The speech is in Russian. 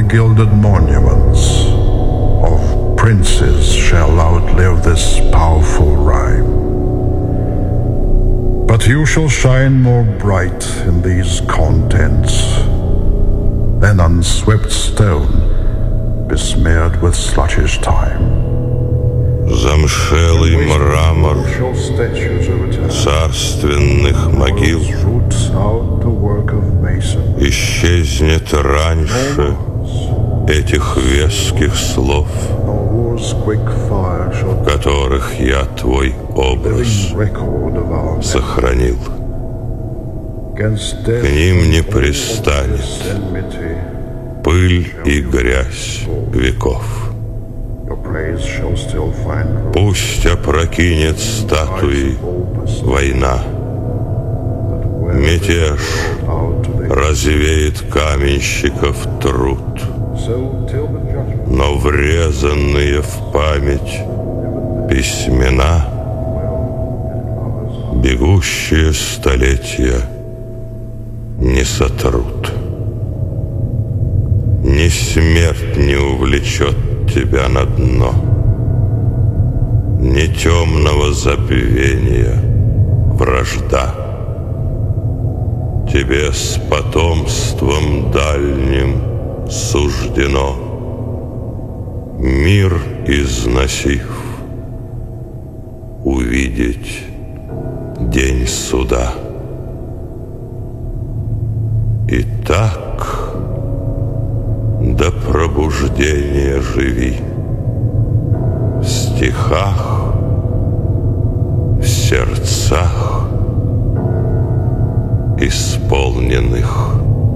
gilded monuments of princes shall outlive this powerful rhyme. But you shall shine more bright in these contents than unswept stone besmeared with sluggish time. Замшелый мрамор царственных могил исчезнет раньше этих веских слов, в которых я твой образ сохранил. К ним не пристанет пыль и грязь веков. Пусть опрокинет статуи война, мятеж развеет каменщиков труд, но врезанные в память письмена бегущие столетия не сотрут. Ни смерть не увлечет тебя на дно, ни темного забвения вражда. Тебе с потомством дальним суждено, мир износив, увидеть день суда. Итак, до пробуждения живи в стихах, в сердцах, исполненных